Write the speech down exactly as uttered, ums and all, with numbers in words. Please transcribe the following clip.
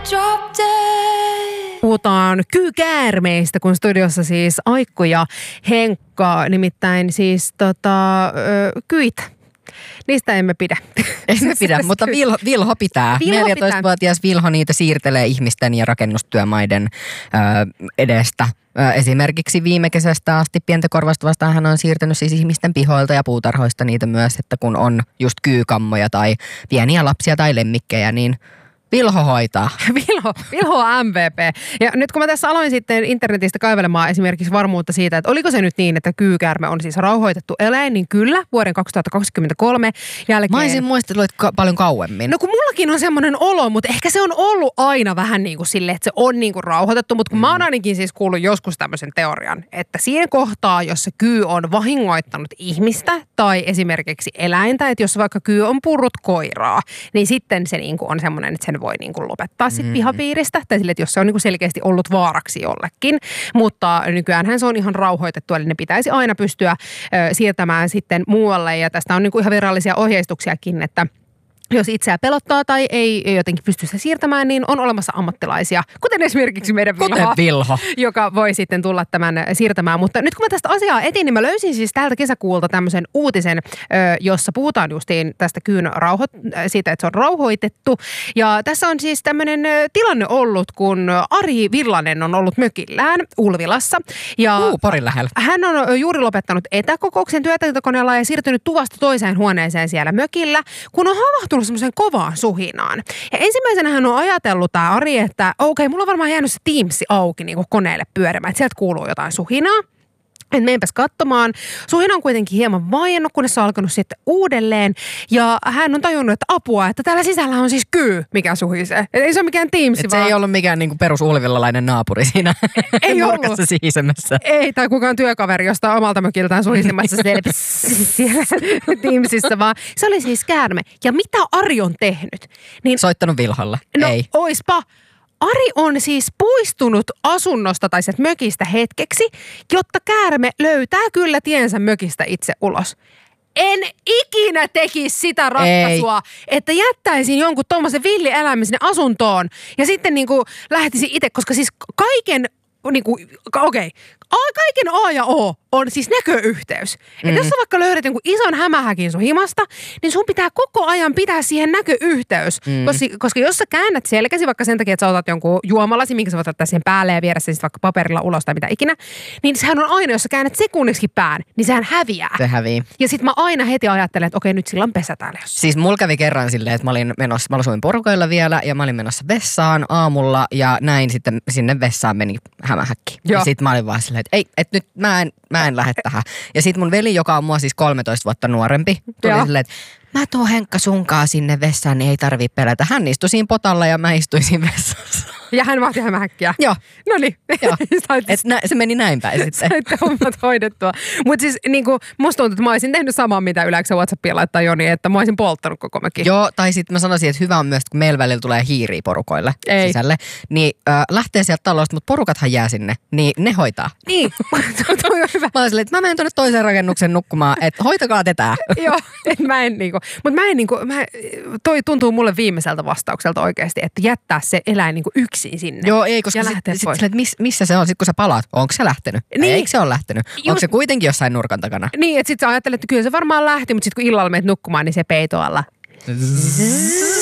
Puhutaan kyykäärmeistä, kun studiossa siis Aikku ja Henkka, nimittäin siis tota, ö, kyitä. Niistä emme pidä. Emme pidä, mutta Vilho, Vilho pitää. neljätoistavuotias Vilho niitä siirtelee ihmisten ja rakennustyömaiden ö, edestä. Ö, esimerkiksi viime kesästä asti Pientäkorvasta vastaan hän on siirtänyt siis ihmisten pihoilta ja puutarhoista niitä myös, että kun on just kyykammoja tai pieniä lapsia tai lemmikkejä, niin Vilho hoitaa. Vilho, Vilho on M V P. Ja nyt kun mä tässä aloin sitten internetistä kaivelemaan esimerkiksi varmuutta siitä, että oliko se nyt niin, että kyykäärme on siis rauhoitettu eläin, niin kyllä vuoden kaksituhattakaksikymmentäkolme jälkeen. Mä olisin muistellut, että ka- paljon kauemmin. No kun mullakin on semmoinen olo, mutta ehkä se on ollut aina vähän niin kuin silleen, että se on niin kuin rauhoitettu, mutta kun mm. mä oon ainakin siis kuullut joskus tämmöisen teorian, että siinä kohtaa, jos se kyy on vahingoittanut ihmistä tai esimerkiksi eläintä, että jos vaikka kyy on purrut koiraa, niin sitten se niin kuin on semmoinen, että sen voi niin kuin lopettaa sitten pihapiiristä. Tai sille, että jos se on niin kuin selkeästi ollut vaaraksi jollekin. Mutta nykyäänhän se on ihan rauhoitettu, eli ne pitäisi aina pystyä ö, siirtämään sitten muualle. Ja tästä on niin kuin ihan virallisia ohjeistuksiakin, että jos itseä pelottaa tai ei jotenkin pysty sitä siirtämään, niin on olemassa ammattilaisia, kuten esimerkiksi meidän Vilho, kuten Vilho, joka voi sitten tulla tämän siirtämään. Mutta nyt kun mä tästä asiaa etin, niin mä löysin siis tältä kesäkuulta tämmöisen uutisen, jossa puhutaan justiin tästä kyyn rauho- siitä, että se on rauhoitettu. Ja tässä on siis tämmöinen tilanne ollut, kun Ari Villanen on ollut mökillään Ulvilassa. Ja Uu, Porin lähellä. Hän on juuri lopettanut etäkokouksen työtietokoneella ja siirtynyt tuvasta toiseen huoneeseen siellä mökillä, kun on havahtunut semmoisen kovaan suhinaan. Ja ensimmäisenä hän on ajatellut tämä Ari, että okei, okay, mulla on varmaan jäänyt se Teams auki niin kuin koneelle pyörimään, että sieltä kuuluu jotain suhinaa. Että meinpäs katsomaan. Suhina on kuitenkin hieman vaiennut, kunnes se on alkanut sitten uudelleen. Ja hän on tajunnut, että apua, että täällä sisällä on siis kyy, mikä suhisee. Et ei se ole mikään Teams, et vaan... se ei ollut mikään niinku perusulvillalainen naapuri siinä ei nurkassa sihisemässä. Ei, tai kukaan työkaveri, josta omalta mökiltään suhisemassa siellä Teamsissa, vaan se oli siis käärme. Ja mitä Ari on tehnyt? Niin, soittanut Vilholle? No, ei. Oispa. Ari on siis puistunut asunnosta tai sieltä mökistä hetkeksi, jotta käärme löytää kyllä tiensä mökistä itse ulos. En ikinä tekisi sitä ratkaisua, ei. Että jättäisin jonkun tommosen villieläimen sinne asuntoon ja sitten niinku lähtisin itse, koska siis kaiken, niinku, okei, okay, kaiken A ja O on siis näköyhteys. Mm. Että jos sä vaikka löydät jonkun ison hämähäkin sun himasta, niin sun pitää koko ajan pitää siihen näköyhteys. Mm. Koska, koska jos sä käännät selkäsi vaikka sen takia, että sä otat jonkun juomalasi, minkä sä voit ottaa siihen päälle ja viedä sen vaikka paperilla ulos tai mitä ikinä, niin sehän on aina, jos sä käännät sekunniksi pään, niin sehän häviää. Se hävii. Ja sit mä aina heti ajattelen, että okei, nyt sillä on pesä täällä jossain. Siis mulla kävi kerran silleen, että mä olin menossa, mä asuin porukoilla vielä ja mä olin menossa vessaan aamulla ja näin sitten sinne vessaan meni hämähäkki. Joo. Ja sit mä olin vaan silleen, että ei, että nyt mä en, mä en lähde tähän. Ja sit mun veli, joka on mua siis kolmetoista vuotta nuorempi, tuli Joo. silleen, että mä tuon Henkka sunkaan sinne vessaan, niin ei tarvii pelätä. Hän istui siinä potalla ja mä istuin siinä vessassa. Ja hän vahti hämähäkkiä. Joo. No niin. Se meni näin päin sitten. Saitte hommat hoidettua. Mutta siis niinku, musta tuntuu, että mä olisin tehnyt samaa, mitä yleensä WhatsAppia laittaa Joni, että mä olisin polttanut koko mökin. Joo, tai sitten mä sanoisin, että hyvä on myös, kun meillä välillä tulee hiiriä porukoille ei. sisälle, niin äh, lähtee sieltä talosta, mutta porukathan jää sinne, niin ne hoitaa. Niin. Toi on hyvä. Mä olisin, että mä menen tuonne toiseen rakennuksen nukkumaan, että hoitakaa te tää. Joo, että mä en niinku, mutta mä en niinku, mä, toi tuntuu mulle viimeiseltä vastaukselta oikeasti, että jättää se eläin niinku yksin sinne. Joo, ei, koska sitten sit, sit, miss, missä se on, sit kun sä palaat, onko se lähtenyt? Niin. Eikö se ole lähtenyt? Just, onko se kuitenkin jossain nurkan takana? Niin, että sit sä ajattelet, että kyllä se varmaan lähti, mutta sit kun illalla menet nukkumaan, niin se peitoalla.